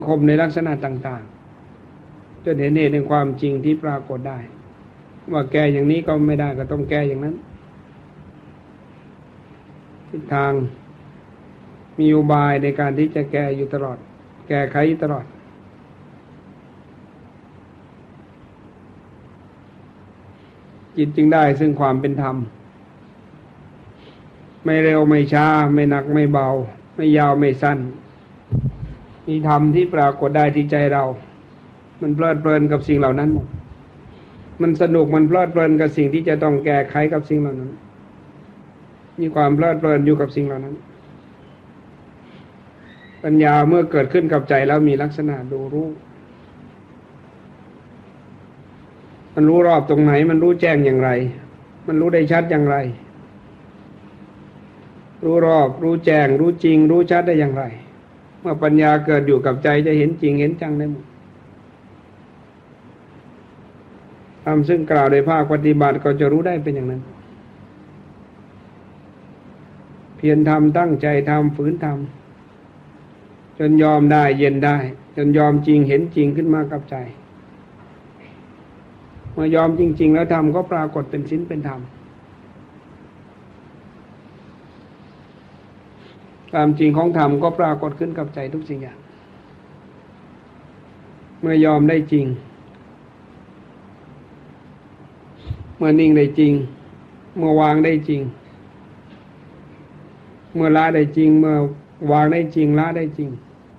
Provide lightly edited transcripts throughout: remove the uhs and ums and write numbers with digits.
คมในลักษณะต่างๆจนเห็นเหตุในความจริงที่ปรากฏได้ว่าแก้อย่างนี้ก็ไม่ได้ก็ต้องแก้อย่างนั้นทิศทางมีอุบายในการที่จะแก้อยู่ตลอดแก้ไขอยู่ตลอดจิตจึงได้ซึ่งความเป็นธรรมไม่เร็วไม่ช้าไม่หนักไม่เบาไม่ยาวไม่สั้นมีธรรมที่ปรากฏได้ที่ใจเรามันเพลิดเพลินกับสิ่งเหล่านั้นมันสนุกมันเพลิดเพลินกับสิ่งที่จะต้องแก้ไขกับสิ่งเหล่านั้นมีความเพลิดเพลินอยู่กับสิ่งเหล่านั้นปัญญาเมื่อเกิดขึ้นกับใจแล้วมีลักษณะดูรู้มันรู้รอบตรงไหนมันรู้แจ้งอย่างไรมันรู้ได้ชัดอย่างไรรู้รอบรู้แจ้งรู้จริงรู้ชัดได้อย่างไรเมื่อปัญญาเกิดอยู่กับใจจะเห็นจริงเห็นจังได้หมดทำซึ่งกล่าวในภาคปฏิบัติก็จะรู้ได้เป็นอย่างนั้นเพียรทำตั้งใจทำฝืนทำจนยอมได้เย็นได้จนยอมจริงเห็นจริงขึ้นมากับใจเมื่อยอมจริงๆแล้วธรรมก็ปรากฏเป็นศีลเป็นธรรมความจริงของธรรมก็ปรากฏขึ้นกับใจทุกสิ่งอย่างเมื่อยอมได้จริงเมื่อนิ่งได้จริงเมื่อวางได้จริงเมื่อละได้จริงเมื่อวางได้จริงละได้จริง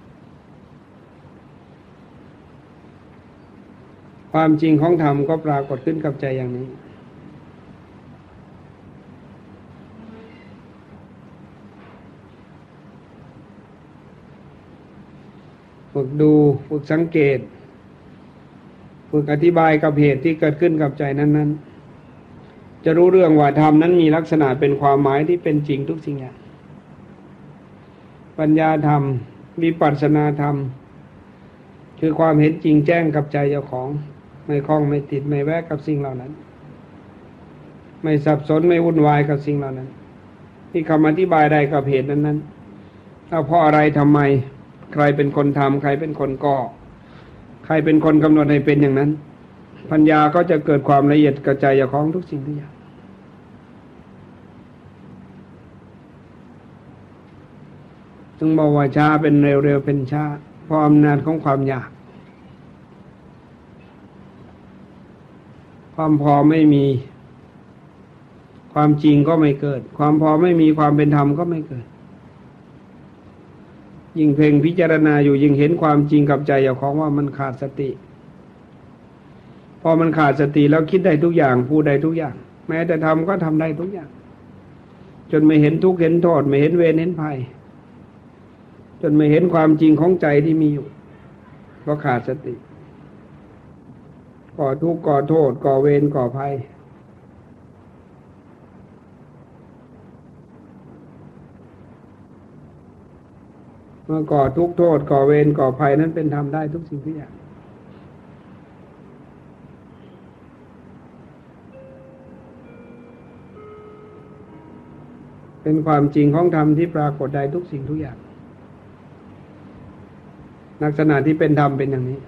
ความจริงของธรรมก็ปรากฏขึ้นกับใจอย่างนี้ฝึกดูฝึกสังเกตฝึกอธิบายกับเหตุที่เกิดขึ้นกับใจนั้นๆจะรู้เรื่องว่าธรรมนั้นมีลักษณะเป็นความหมายที่เป็นจริงทุกสิ่งอย่างปัญญาธรรมวิปัสสนาธรรมคือความเห็นจริงแจ้งกับใจเจ้าของไม่คล้องไม่ติดไม่แวะกับสิ่งเหล่านั้นไม่สับสนไม่วุ่นวายกับสิ่งเหล่านั้นที่คำอธิบายได้กับเหตุนั้นๆเอาเพราะอะไรทำไมใครเป็นคนทำใครเป็นคนก่อใครเป็นคนกำหนดให้เป็นอย่างนั้นปัญญาก็จะเกิดความละเอียดกระจายของทุกสิ่งทุกอย่างจึงบอกว่าช้าเป็นเร็วเร็วเป็นช้าเพราะอำนาจของความอยากความพอไม่มีความจริงก็ไม่เกิดความพอไม่มีความเป็นธรรมก็ไม่เกิดยิ่งเพ่งพิจารณาอยู่ยิ่งเห็นความจริงกับใจอย่างของว่ามันขาดสติพอมันขาดสติแล้วคิดได้ทุกอย่างพูดได้ทุกอย่างแม้แต่ทำก็ทำได้ทุกอย่างจนไม่เห็นทุกข์เห็นโทษไม่เห็นเวรเห็นภัยจนไม่เห็นความจริงของใจที่มีอยู่เพราะขาดสติก่อทุกข์ก่อโทษก่อเวรก่อภัยเมื่อก่อทุกข์โทษก่อเวรก่อภัยนั้นเป็นธรรมได้ทุกสิ่งทุกอย่างเป็นความจริงของธรรมที่ปรากฏได้ทุกสิ่งทุกอย่างลักษณะที่เป็นธรรมเป็นอย่างนี้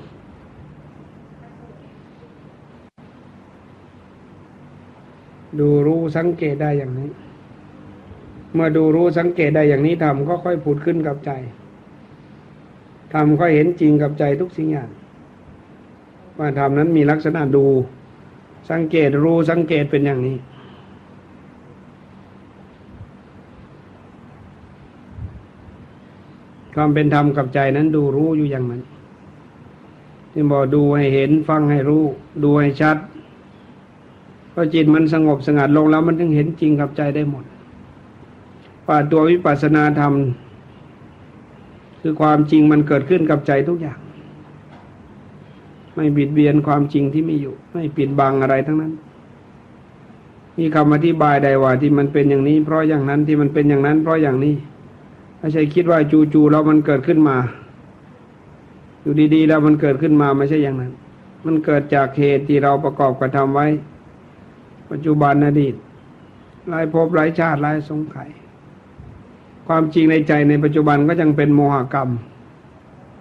ดูรู้สังเกตได้อย่างนี้เมื่อดูรู้สังเกตได้อย่างนี้ธรรมก็ค่อยผุดขึ้นกับใจธรรมค่อยเห็นจริงกับใจทุกสิ่งอย่างว่าธรรมนั้นมีลักษณะดูสังเกตรู้สังเกตเป็นอย่างนี้ความเป็นธรรมกับใจนั้นดูรู้อยู่อย่างนั้นที่บอกดูให้เห็นฟังให้รู้ดูให้ชัดพอจิตมันสงบสงัดลงแล้วมันถึงเห็นจริงกับใจได้หมดว่าตัววิปัสสนาธรรมคือความจริงมันเกิดขึ้นกับใจทุกอย่างไม่บิดเบียนความจริงที่มีอยู่ไม่ปิดบังอะไรทั้งนั้นมีคำอธิบายได้ว่าที่มันเป็นอย่างนี้เพราะอย่างนั้นที่มันเป็นอย่างนั้นเพราะอย่างนี้ไม่ใช่คิดว่าจู่ๆแล้วมันเกิดขึ้นมาอยู่ดีๆแล้วมันเกิดขึ้นมาไม่ใช่อย่างนั้นมันเกิดจากเหตุที่เราประกอบกระทำไว้ปัจจุบันอดีตหลายภพหลายชาติหลายสงไขยความจริงในใจในปัจจุบันก็ยังเป็นโมหกรรม